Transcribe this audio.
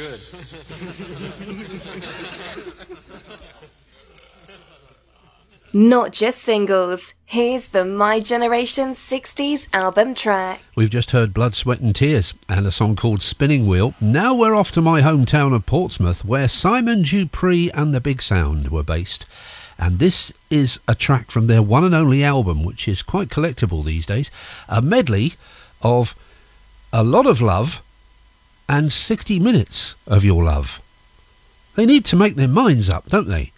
Not just singles. Here's the My Generation 60s album track. We've just heard Blood, Sweat and Tears and a song called Spinning Wheel. Now we're off to my hometown of Portsmouth, where Simon Dupree and the Big Sound were based. And this is a track from their one and only album, which is quite collectible these days. A medley of A Lot of Love and 60 Minutes of Your Love. They need to make their minds up, don't they?